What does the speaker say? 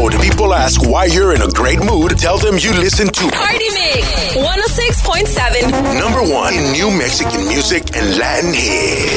When people ask why you're in a great mood, tell them you listen to Party Mix 106.7. #1 in new Mexican music and Latin hits.